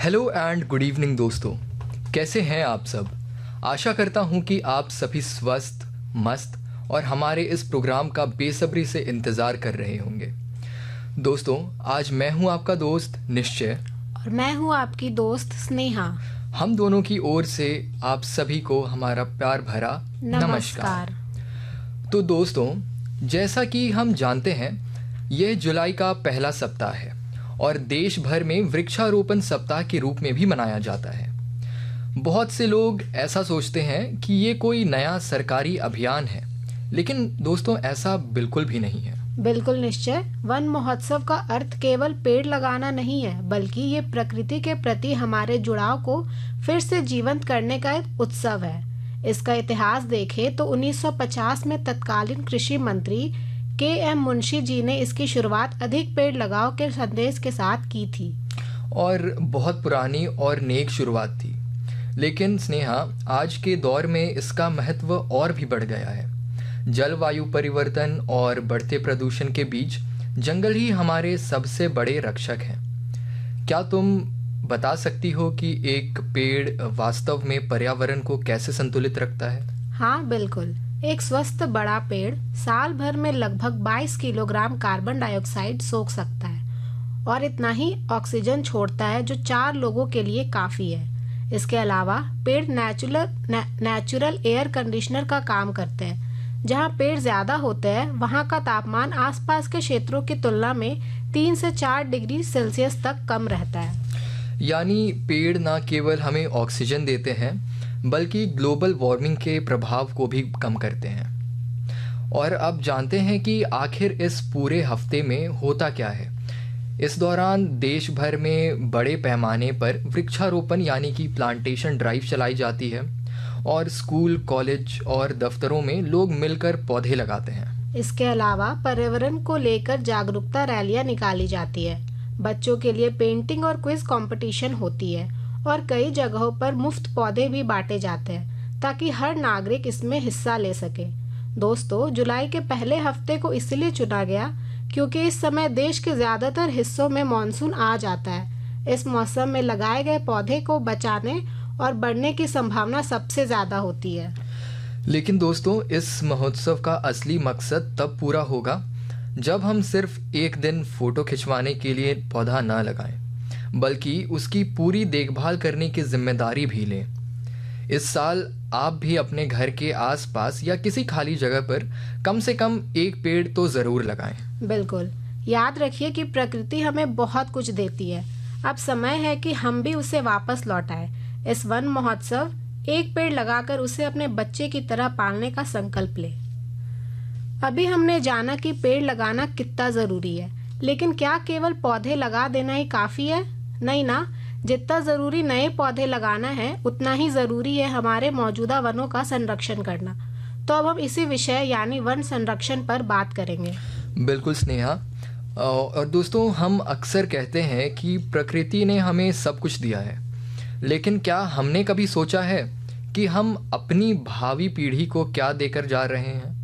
Hello and good evening दोस्तों। कैसे हैं आप सब? आशा करता हूं कि आप सभी स्वस्थ, मस्त और हमारे इस प्रोग्राम का बेसब्री से इंतज़ार कर रहे होंगे। दोस्तों, आज मैं हूं आपका दोस्त निश्चय और मैं हूँ आपकी दोस्त स्नेहा। हम दोनों की ओर से आप सभी को हमारा प्यार भरा नमस्कार। तो दोस्तों, जैसा कि हम जानते हैं, यह जुलाई का पहला सप्ताह है और देश भर में वृक्षारोपण सप्ताह के रूप में भी मनाया जाता है। बहुत से लोग ऐसा सोचते हैं कि ये कोई नया सरकारी अभियान है, लेकिन दोस्तों ऐसा बिल्कुल भी नहीं है। बिल्कुल निश्चय। वन महोत्सव का अर्थ केवल पेड़ लगाना नहीं है, बल्कि ये प्रकृति के प्रति हमारे जुड़ाव को फिर से जीवंत करने का एक उत्सव है। इसका इतिहास देखें तो 1950 में तत्कालीन कृषि मंत्री के.एम. मुंशी जी ने इसकी शुरुआत अधिक पेड़ लगाओ के संदेश के साथ की थी। और बहुत पुरानी और नेक शुरुआत थी, लेकिन स्नेहा, आज के दौर में इसका महत्व और भी बढ़ गया है। जलवायु परिवर्तन और बढ़ते प्रदूषण के बीच जंगल ही हमारे सबसे बड़े रक्षक हैं। क्या तुम बता सकती हो कि एक पेड़ वास्तव में पर्यावरण को कैसे संतुलित रखता है? हाँ बिल्कुल। एक स्वस्थ बड़ा पेड़ साल भर में लगभग 22 किलोग्राम कार्बन डाइऑक्साइड सोख सकता है और इतना ही ऑक्सीजन छोड़ता है, जो 4 लोगों के लिए काफी है। इसके अलावा पेड़ नेचुरल एयर कंडीशनर का काम करते हैं। जहाँ पेड़ ज्यादा होते हैं, वहाँ का तापमान आसपास के क्षेत्रों की तुलना में 3 से 4 डिग्री सेल्सियस तक कम रहता है। यानी पेड़ न केवल हमें ऑक्सीजन देते हैं, बल्कि ग्लोबल वार्मिंग के प्रभाव को भी कम करते हैं। और अब जानते हैं कि आखिर इस पूरे हफ्ते में होता क्या है। इस दौरान देश भर में बड़े पैमाने पर वृक्षारोपण यानी कि प्लांटेशन ड्राइव चलाई जाती है और स्कूल, कॉलेज और दफ्तरों में लोग मिलकर पौधे लगाते हैं। इसके अलावा पर्यावरण को लेकर जागरूकता रैलियां निकाली जाती है। बच्चों के लिए पेंटिंग और क्विज कंपटीशन होती है और कई जगहों पर मुफ्त पौधे भी बांटे जाते हैं ताकि हर नागरिक इसमें हिस्सा ले सके। दोस्तों, जुलाई के पहले हफ्ते को इसलिए चुना गया क्योंकि इस समय देश के ज्यादातर हिस्सों में मानसून आ जाता है। इस मौसम में लगाए गए पौधे को बचाने और बढ़ने की संभावना सबसे ज्यादा होती है। लेकिन दोस्तों, इस महोत्सव का असली मकसद तब पूरा होगा जब हम सिर्फ एक दिन फोटो खिंचवाने के लिए पौधा न लगाएं, बल्कि उसकी पूरी देखभाल करने की जिम्मेदारी भी लें। इस साल आप भी अपने घर के आसपास या किसी खाली जगह पर कम से कम एक पेड़ तो जरूर लगाएं। बिल्कुल। याद रखिए कि प्रकृति हमें बहुत कुछ देती है। अब समय है कि हम भी उसे वापस लौटाएं। इस वन महोत्सव एक पेड़ लगाकर उसे अपने बच्चे की तरह पालने का संकल्प लें। अभी हमने जाना कि पेड़ लगाना कितना जरूरी है, लेकिन क्या केवल पौधे लगा देना ही काफी है? नहीं ना। जितना जरूरी नए पौधे लगाना है, उतना ही जरूरी है हमारे मौजूदा वनों का संरक्षण करना। तो अब हम इसी विषय यानी वन संरक्षण पर बात करेंगे। बिल्कुल स्नेहा। और दोस्तों, हम अक्सर कहते हैं कि प्रकृति ने हमें सब कुछ दिया है, लेकिन क्या हमने कभी सोचा है कि हम अपनी भावी पीढ़ी को क्या देकर जा रहे हैं?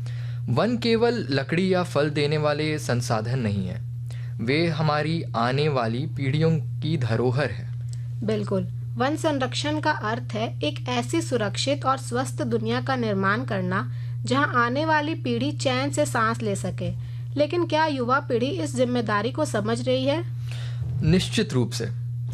वन केवल लकड़ी या फल देने वाले संसाधन नहीं है, वे हमारी आने वाली पीढ़ियों की धरोहर है। बिल्कुल। वन संरक्षण का अर्थ है एक ऐसी सुरक्षित और स्वस्थ दुनिया का निर्माण करना जहां आने वाली पीढ़ी चैन से सांस ले सके। लेकिन क्या युवा पीढ़ी इस जिम्मेदारी को समझ रही है? निश्चित रूप से।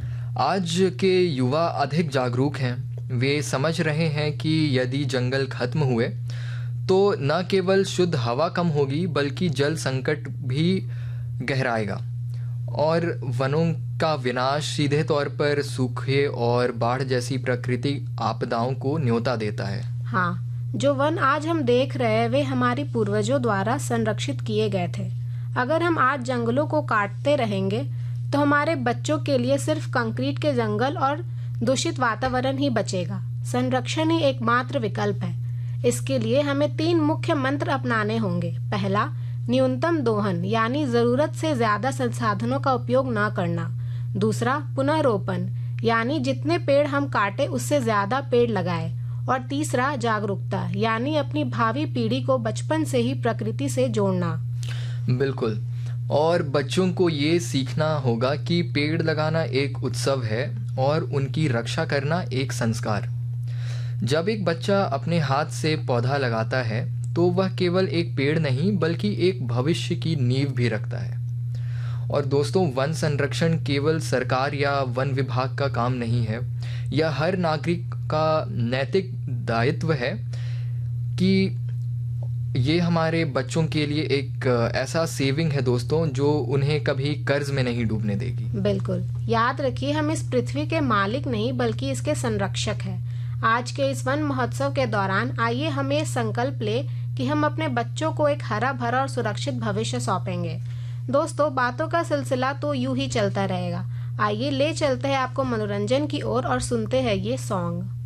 आज के युवा अधिक जागरूक हैं। वे समझ रहे हैं कि यदि जंगल खत्म हुए तो न केवल शुद्ध हवा कम होगी, बल्कि जल संकट भी गहराएगा और वनों का विनाश सीधे तौर पर सूखे और बाढ़ जैसी प्राकृतिक आपदाओं को न्योता देता है। हाँ, जो वन आज हम देख रहे हैं वे हमारे पूर्वजों द्वारा संरक्षित किए गए थे। अगर हम आज जंगलों को काटते रहेंगे तो हमारे बच्चों के लिए सिर्फ कंक्रीट के जंगल और दूषित वातावरण ही बचेगा। संरक्षण ही एकमात्र विकल्प है। इसके लिए हमें 3 मुख्य मंत्र अपनाने होंगे। पहला, न्यूनतम दोहन यानी जरूरत से ज्यादा संसाधनों का उपयोग न करना। दूसरा, पुनर्रोपण यानी जितने पेड़ हम काटे उससे ज्यादा पेड़ लगाए। और तीसरा, जागरूकता यानी अपनी भावी पीढ़ी को बचपन से ही प्रकृति से जोड़ना। बिल्कुल। और बच्चों को ये सीखना होगा कि पेड़ लगाना एक उत्सव है और उनकी रक्षा करना एक संस्कार। जब एक बच्चा अपने हाथ से पौधा लगाता है तो वह केवल एक पेड़ नहीं बल्कि एक भविष्य की नींव भी रखता है। और दोस्तों, वन संरक्षण केवल सरकार या वन विभाग का काम नहीं है, यह हर नागरिक का नैतिक दायित्व है कि ये हमारे बच्चों के लिए एक ऐसा सेविंग है दोस्तों, जो उन्हें कभी कर्ज में नहीं डूबने देगी। बिल्कुल, याद रखिए हम इस पृथ्वी के मालिक नहीं बल्कि इसके संरक्षक हैं। आज के इस वन महोत्सव के दौरान आइए हम ये संकल्प ले कि हम अपने बच्चों को एक हरा भरा और सुरक्षित भविष्य सौंपेंगे। दोस्तों, बातों का सिलसिला तो यूं ही चलता रहेगा। आइए ले चलते हैं आपको मनोरंजन की ओर और सुनते हैं ये सॉन्ग।